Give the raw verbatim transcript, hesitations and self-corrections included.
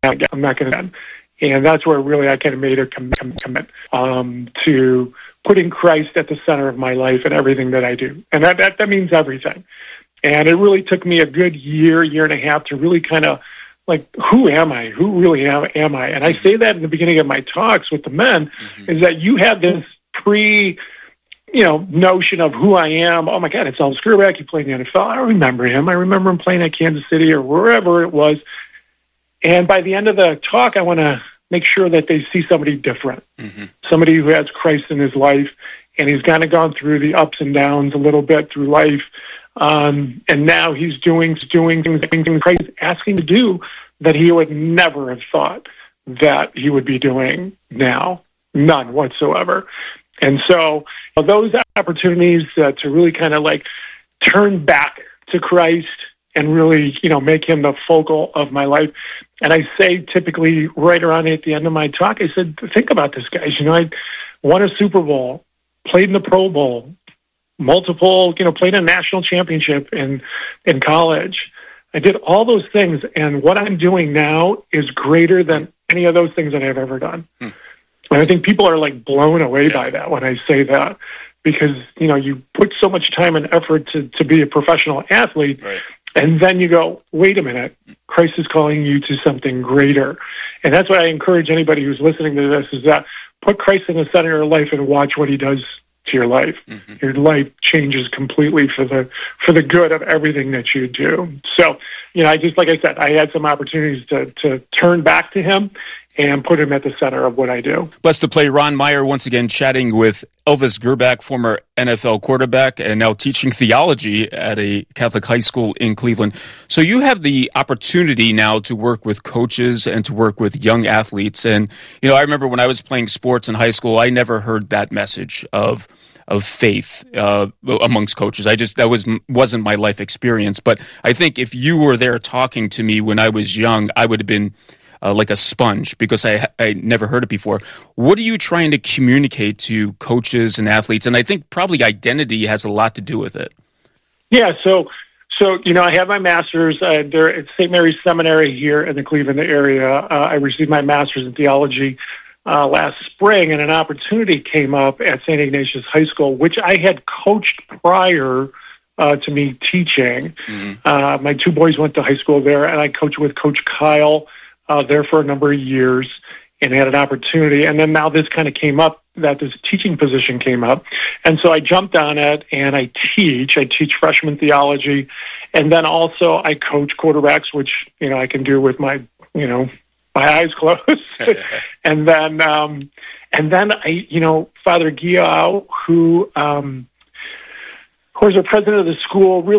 I'm not going to. And that's where really I kind of made a commitment um, to putting Christ at the center of my life and everything that I do. And that, that, that means everything. And it really took me a good year, year and a half to really kind of like, who am I? Who really am, am I? And I say that in the beginning of my talks with the men, mm-hmm. is that you have this pre, you know, notion of who I am. Oh my God, it's Elvis Grbac. He played in the N F L. I remember him. I remember him playing at Kansas City or wherever it was. And by the end of the talk, I want to make sure that they see somebody different, mm-hmm. somebody who has Christ in his life, and he's kind of gone through the ups and downs a little bit through life. Um, and now he's doing, doing things, things Christ is asking to do that he would never have thought that he would be doing now. None whatsoever. And so those opportunities uh, to really kind of like turn back to Christ and really, you know, make him the focal of my life. And I say typically right around at the end of my talk, I said, think about this, guys. You know, I won a Super Bowl, played in the Pro Bowl, multiple, you know, played a national championship in, in college. I did all those things. And what I'm doing now is greater than any of those things that I've ever done. Hmm. And I think people are like blown away yeah. by that when I say that, because, you know, you put so much time and effort to, to be a professional athlete. Right. And then you go, wait a minute, Christ is calling you to something greater. And that's why I encourage anybody who's listening to this is that put Christ in the center of your life and watch what he does to your life. Mm-hmm. Your life changes completely for the for the good of everything that you do. So, you know, I just, like I said, I had some opportunities to, to turn back to him and put him at the center of what I do. Blessed to play Ron Meyer once again chatting with Elvis Grbac, former N F L quarterback, and now teaching theology at a Catholic high school in Cleveland. So you have the opportunity now to work with coaches and to work with young athletes. And, you know, I remember when I was playing sports in high school, I never heard that message of of faith uh, amongst coaches. I just, that was, wasn't my life experience. But I think if you were there talking to me when I was young, I would have been Uh, like a sponge, because I I never heard it before. What are you trying to communicate to coaches and athletes? And I think probably identity has a lot to do with it. Yeah, so so you know, I have my master's uh, there at Saint Mary's Seminary here in the Cleveland area. Uh, I received my master's in theology uh, last spring, and an opportunity came up at Saint Ignatius High School, which I had coached prior uh, to me teaching. Mm-hmm. Uh, my two boys went to high school there, and I coached with Coach Kyle Uh, there for a number of years and had an opportunity. And then now this kind of came up, that this teaching position came up. And so I jumped on it and I teach. I teach freshman theology. And then also I coach quarterbacks, which, you know, I can do with my, you know, my eyes closed. and then, um, and then I, you know, Father Guillaume, who, um, who was the president of the school, really